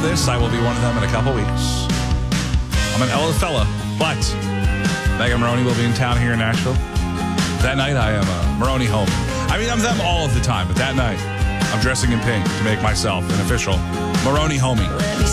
this. I will be one of them in a couple weeks. I'm an Ella fella, but Megan Maroney will be in town here in Nashville. That night, I am Maroney home. I mean, I'm them all of the time, but that night, I'm dressing in pink to make myself an official Maroney homie.